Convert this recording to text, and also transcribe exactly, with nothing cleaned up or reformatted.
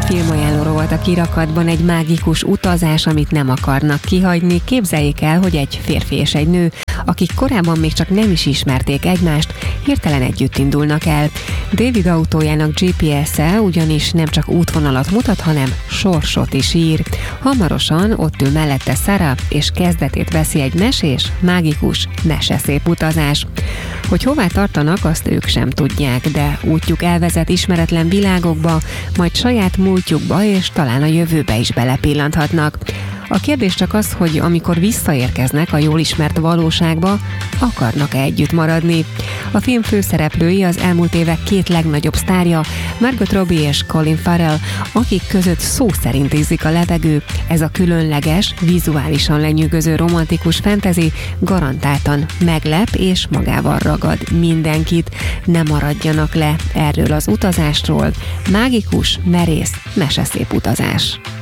Filmajánló rovat a kirakatban egy mágikus utazás, amit nem akarnak kihagyni. Képzeljék el, hogy egy férfi és egy nő, akik korábban még csak nem is ismerték egymást, hirtelen együtt indulnak el. David autójának gé pé es-e ugyanis nem csak útvonalat mutat, hanem sorsot is ír. Hamarosan ott ül mellette Sarah, és kezdetét veszi egy mesés, mágikus, meseszép utazás. Hogy hová tartanak, azt ők sem tudják, de útjuk elvezet ismeretlen világokba, majd saját múltjukba és talán a jövőbe is belepillanthatnak. A kérdés csak az, hogy amikor visszaérkeznek a jól ismert valóságba, akarnak-e együtt maradni. A film főszereplői az elmúlt évek két legnagyobb sztárja, Margot Robbie és Colin Farrell, akik között szó szerint ízik a levegő. Ez a különleges, vizuálisan lenyűgöző romantikus fantasy garantáltan meglep és magával ragad mindenkit. Ne maradjanak le erről az utazásról. Mágikus, merész, meseszép utazás.